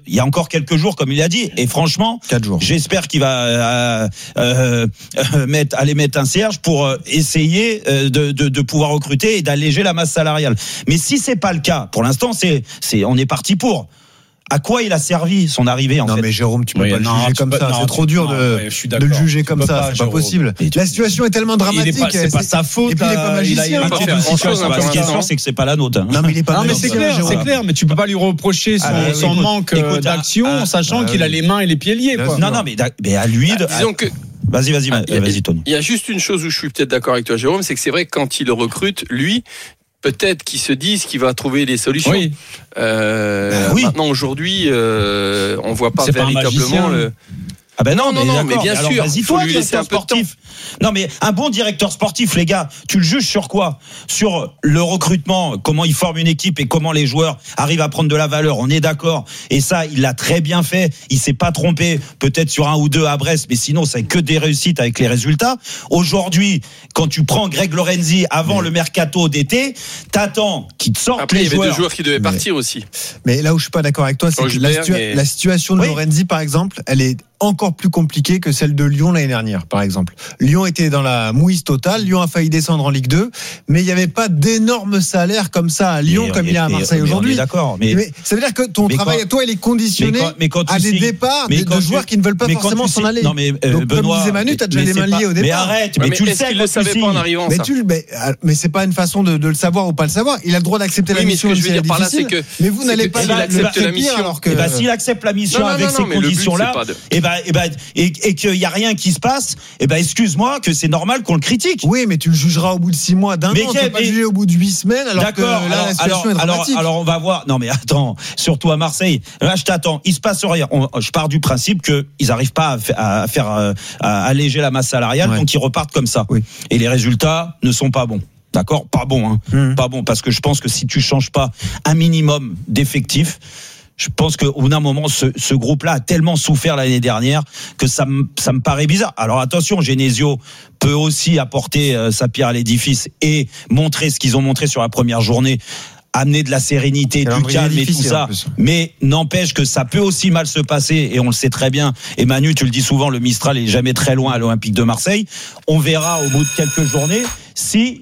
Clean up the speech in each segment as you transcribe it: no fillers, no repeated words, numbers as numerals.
il y a encore quelques jours, comme il a dit. Et franchement, 4 jours. J'espère qu'il va aller mettre un cierge pour essayer de pouvoir recruter et d'alléger la masse salariale. Mais si c'est pas le cas, pour l'instant, on est parti pour. À quoi il a servi son arrivée en fait? Non mais Jérôme, tu peux pas le juger comme ça. C'est trop dur de le juger comme ça. C'est pas possible. La situation est tellement dramatique. C'est pas sa faute. Et puis il est pas magicien. La question, c'est que c'est pas la nôtre. Non mais il est pas magicien. C'est clair. Mais tu peux pas lui reprocher son manque d'action, sachant qu'il a les mains et les pieds liés. Non, mais à lui de. Disons que. Vas-y, Tony. Il y a juste une chose où je suis peut-être d'accord avec toi, Jérôme, c'est que c'est vrai que quand il le recrute, lui, peut-être qu'il se dise qu'il va trouver les solutions. Oui. Maintenant, aujourd'hui, on voit pas véritablement le. Ah ben non, mais bien alors, sûr, vas-y, toi, directeur sportif. Non mais un bon directeur sportif, les gars, tu le juges sur quoi? Sur le recrutement, comment il forme une équipe et comment les joueurs arrivent à prendre de la valeur. On est d'accord. Et ça, il l'a très bien fait. Il s'est pas trompé. Peut-être sur 1 ou 2 à Brest, mais sinon c'est que des réussites avec les résultats. Aujourd'hui, quand tu prends Greg Lorenzi avant le mercato d'été, t'attends qu'il te sorte les joueurs. Après, il y avait 2 joueurs qui devaient partir aussi. Mais là où je suis pas d'accord avec toi, c'est que la situation de Lorenzi, par exemple, elle est encore plus compliquée que celle de Lyon l'année dernière, par exemple. Lyon était dans la mouise totale. Lyon a failli descendre en Ligue 2, mais il n'y avait pas d'énormes salaires comme ça à Lyon, comme il y a à Marseille aujourd'hui. D'accord. Mais ça veut dire que ton travail à toi, il est conditionné à des départs de joueurs qui ne veulent pas forcément s'en aller. Non, mais donc, Benoît, comme disait Manu, t'as déjà les mains liées au départ. Mais arrête, mais tu le sais, il le savait pas en arrivant. Mais c'est pas une façon de le savoir ou pas le savoir. Il a le droit d'accepter la mission. Mais ce que je veux dire par là, c'est que. Mais vous n'allez pas accepter la mission. Alors que. S'il accepte la mission avec ces conditions-là, et qu'il n'y a rien qui se passe, excuse-moi, que c'est normal qu'on le critique. Oui, mais tu le jugeras au bout de 6 mois, d'un an, tu ne peux pas le juger au bout de 8 semaines, alors que là, la situation est dramatique. Alors, on va voir. Non, mais attends, surtout à Marseille. Là, je t'attends. Il se passe rien. Je pars du principe qu'ils n'arrivent pas à alléger la masse salariale, donc ils repartent comme ça. Oui. Et les résultats ne sont pas bons. D'accord? Pas bons, hein. Pas bons, parce que je pense que si tu changes pas un minimum d'effectifs, je pense qu'au bout d'un moment, ce groupe-là a tellement souffert l'année dernière que ça me paraît bizarre. Alors attention, Genesio peut aussi apporter sa pierre à l'édifice et montrer ce qu'ils ont montré sur la première journée, amener de la sérénité, du calme et tout ça. Mais n'empêche que ça peut aussi mal se passer, et on le sait très bien. Et Manu, tu le dis souvent, le Mistral est jamais très loin à l'Olympique de Marseille. On verra au bout de quelques journées si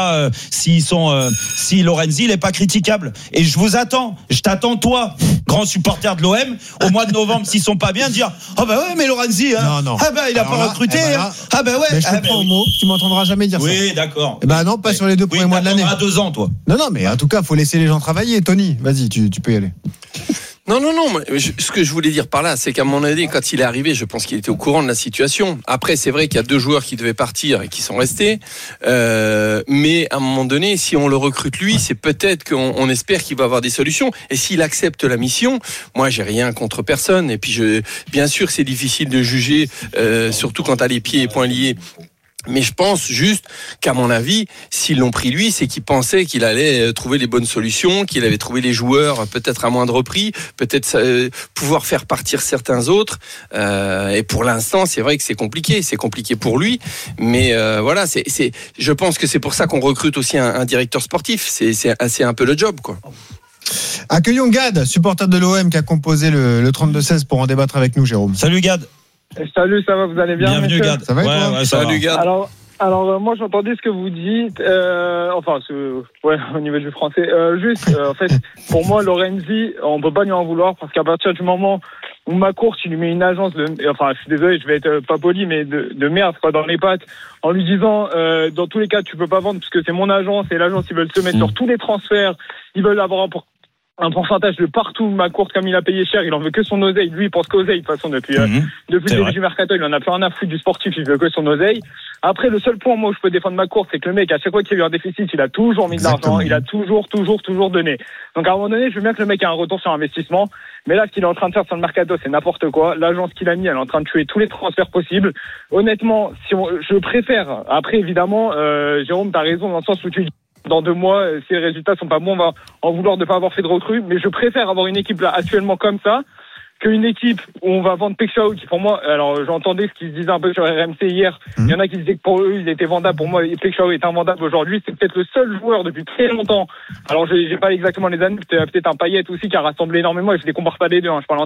Lorenzi il est pas critiquable. Et je t'attends toi, grand supporter de l'OM, au mois de novembre, s'ils sont pas bien, dire mais Lorenzi, non. il a pas recruté, mais je te prends au mot, tu m'entendras jamais dire ça. Oui, d'accord. Non, pas sur les 2 premiers mois de l'année. À 2 ans, toi. Non, mais en tout cas, faut laisser les gens travailler. Tony, vas-y, tu peux y aller. Non. Ce que je voulais dire par là, c'est qu'à mon avis, quand il est arrivé, je pense qu'il était au courant de la situation. Après, c'est vrai qu'il y a 2 joueurs qui devaient partir et qui sont restés. Mais à un moment donné, si on le recrute lui, c'est peut-être qu'on espère qu'il va avoir des solutions. Et s'il accepte la mission, moi, j'ai rien contre personne. Et puis, bien sûr, c'est difficile de juger, surtout quand t'as les pieds et poings liés. Mais je pense juste qu'à mon avis, s'ils l'ont pris lui, c'est qu'ils pensaient qu'il allait trouver les bonnes solutions, qu'il avait trouvé les joueurs peut-être à moindre prix, peut-être pouvoir faire partir certains autres. Et pour l'instant, c'est vrai que c'est compliqué pour lui. Mais voilà, je pense que c'est pour ça qu'on recrute aussi un directeur sportif. C'est un peu le job, quoi. Accueillons Gad, supporter de l'OM qui a composé le 32-16 pour en débattre avec nous, Jérôme. Salut Gad. Salut, ça va, vous allez bien? Bienvenue Gad. Ça va et toi? Salut Gad. Alors moi j'entendais ce que vous dites, au niveau du français. En fait, pour moi Lorenzi, on peut pas lui en vouloir parce qu'à partir du moment où Macourt il lui met une agence je suis désolé, je vais être pas poli, mais de merde quoi dans les pattes, en lui disant dans tous les cas tu peux pas vendre parce que c'est mon agence et l'agence ils veulent se mettre sur tous les transferts, ils veulent avoir un pourcentage de partout. Macourt, comme il a payé cher, il en veut que son oseille. Lui, il pense qu'oseille, de toute façon, depuis le début du mercato, il en a plus rien à foutre du sportif, il veut que son oseille. Après, le seul point, moi, où je peux défendre Macourt, c'est que le mec, à chaque fois qu'il y a eu un déficit, il a toujours mis de l'argent, il a toujours donné. Donc, à un moment donné, je veux bien que le mec ait un retour sur investissement. Mais là, ce qu'il est en train de faire sur le mercato, c'est n'importe quoi. L'agence qu'il a mis, elle est en train de tuer tous les transferts possibles. Honnêtement, je préfère. Après, évidemment, Jérôme, t'as raison dans le sens où tu dis dans 2 mois, si les résultats sont pas bons, on va en vouloir de pas avoir fait de recrues. Mais je préfère avoir une équipe là actuellement comme ça qu'une équipe où on va vendre Pexhao qui pour moi, alors j'entendais ce qu'ils se disaient un peu sur RMC hier, il y en a qui disaient que pour eux il était vendable, pour moi Pexhao est invendable aujourd'hui, c'est peut-être le seul joueur depuis très longtemps, alors j'ai pas exactement les années, peut-être un Payet aussi qui a rassemblé énormément et je les compare pas les deux, je parle